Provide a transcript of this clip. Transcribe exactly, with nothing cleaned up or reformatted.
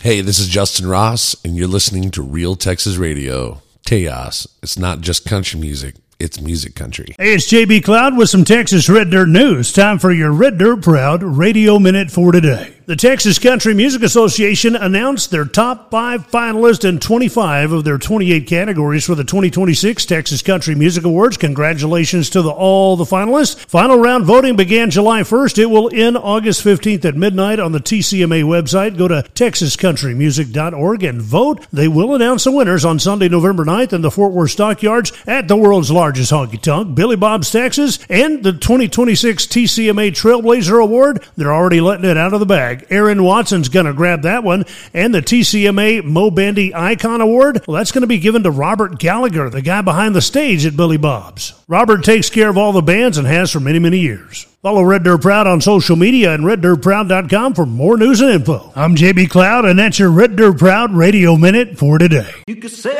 Hey, this is Justin Ross, and you're listening to Real Texas Radio. Tejas. It's not just country music. It's music country. Hey, it's J B Cloud with some Texas Red Dirt news. Time for your Red Dirt Proud Radio Minute for today. The Texas Country Music Association announced their top five finalists in twenty-five of their twenty-eight categories for the twenty twenty-six Texas Country Music Awards. Congratulations to the, all the finalists. Final round voting began July first. It will end August fifteenth at midnight on the T C M A website. Go to texas country music dot org and vote. They will announce the winners on Sunday, November ninth in the Fort Worth Stockyards at the world's largest honky-tonk, Billy Bob's Texas, and the twenty twenty-six T C M A Trailblazer Award. They're already letting it out of the bag. Aaron Watson's going to grab that one. And the T C M A Mo Bandy Icon Award, well, that's going to be given to Robert Gallagher, the guy behind the stage at Billy Bob's. Robert takes care of all the bands and has for many, many years. Follow Red Dirt Proud on social media and red dirt proud dot com for more news and info. I'm J B Cloud, and that's your Red Dirt Proud Radio Minute for today. You could say